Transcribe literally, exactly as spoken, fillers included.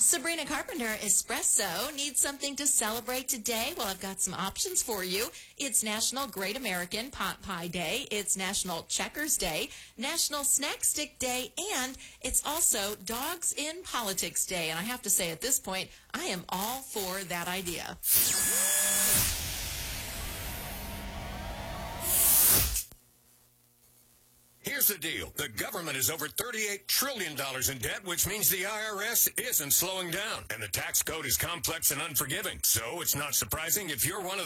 Sabrina Carpenter, Espresso. Need something to celebrate today? Well, I've got some options for you. It's National Great American Pot Pie Day. It's National Checkers Day, National Snack Stick Day, and it's also Dogs in Politics Day. And I have to say, at this point, I am all for that idea. Here's the deal. The government is over thirty-eight trillion dollars in debt, which means the I R S isn't slowing down. And the tax code is complex and unforgiving. So it's not surprising if you're one of